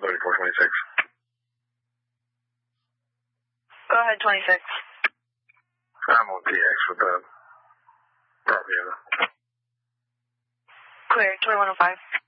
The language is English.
3426. Go ahead, 26. I'm on PX with the property owner. Clear, 2105.